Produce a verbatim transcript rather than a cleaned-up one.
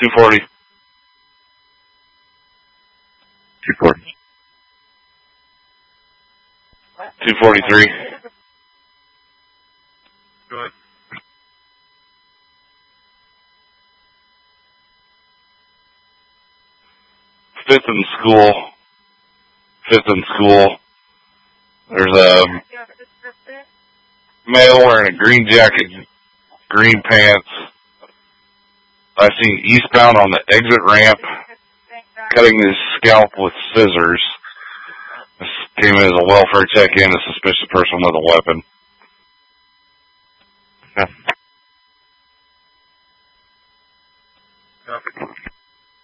two forty. two forty. two forty-three. Go ahead. Fifth in school. Fifth in school. There's a male wearing a green jacket, green pants. I seen eastbound on the exit ramp, cutting his scalp with scissors. This came in as a welfare check-in, a suspicious person with a weapon. Yeah.